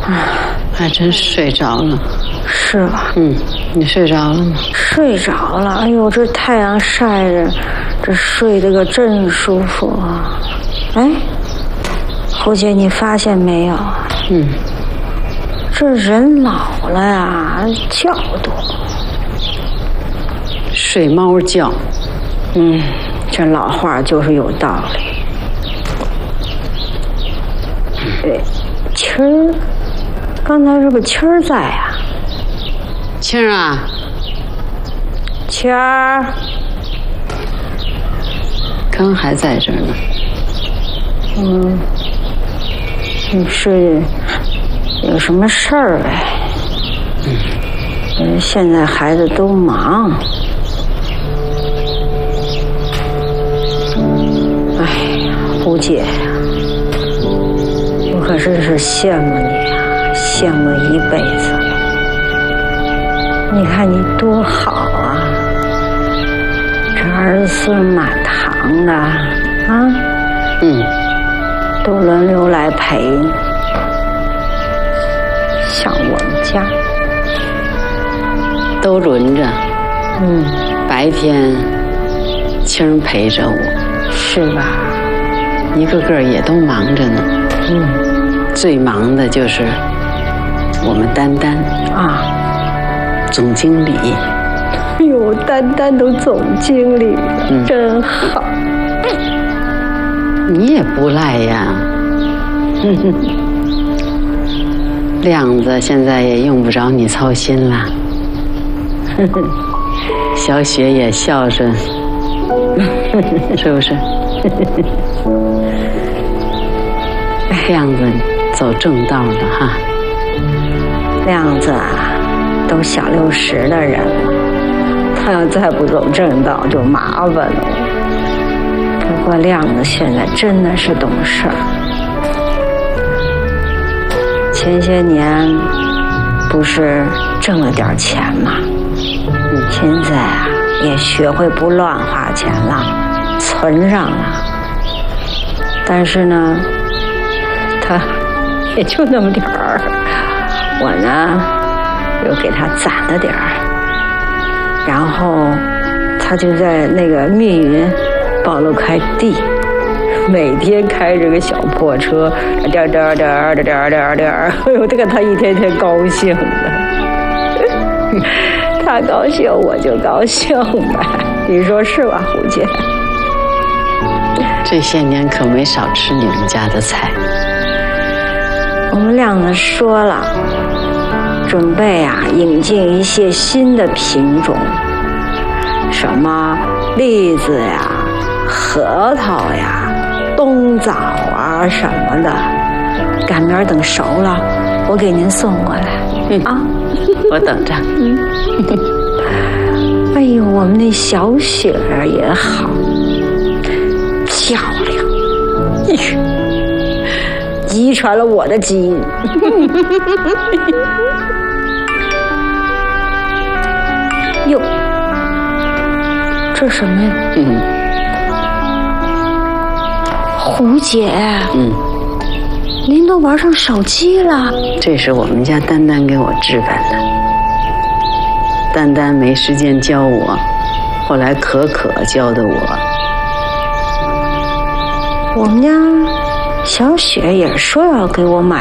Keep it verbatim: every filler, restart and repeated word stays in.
还真睡着了。 是吧？ 嗯，你睡着了吗？ 睡着了。哎呦，这太阳晒着，这睡得可真舒服啊！哎，胡姐，你发现没有？ 嗯， 这人老了呀，觉多。 睡猫觉。 嗯，这老话就是有道理。对，青儿，刚才是不是青儿在啊？ 青儿啊， 青儿， 刚还在这儿呢。 嗯，你是有什么事儿呗？嗯，现在孩子都忙。哎呀，胡姐呀，我可真是羡慕你啊，羡慕一辈子了。你看你多好啊，这儿孙满堂的啊， 嗯， 都轮流来陪你。像我们家， 都轮着。 嗯， 白天青儿陪着我， 是吧？ 一个个也都忙着呢。 嗯， 最忙的就是我们丹丹啊， 总经理。 哎呦，丹丹都总经理了， 嗯， 真好。 你也不赖呀。亮子现在也用不着你操心了。小雪也孝顺，是不是？亮子走正道了哈。 亮子啊，都小六十的人了，他要再不走正道就麻烦了。不过亮子现在真的是懂事儿。前些年不是挣了点钱吗？现在啊也学会不乱花钱了，存上了。但是呢，他也就那么点儿，我呢又给他攒了点儿，然后他就在那个密云报了块地，每天开着个小破车，颠颠颠颠颠颠颠，哎呦，这个他一天天高兴的，他高兴我就高兴呗，你说是吧，胡姐？ 这些年可没少吃你们家的菜。 我们亮子说了，准备啊引进一些新的品种，什么栗子呀、核桃呀、冬枣啊什么的，赶明儿等熟了，我给您送过来。嗯啊， 我等着。 嗯，哎呦，我们那小雪儿也好，漂亮，遗传了我的基因。哟，这什么呀？ 嗯， 胡姐， 嗯， 您都玩上手机了？ 这是我们家丹丹给我置办的。丹丹没时间教我，后来可可教的我。 我们家小雪也说要给我买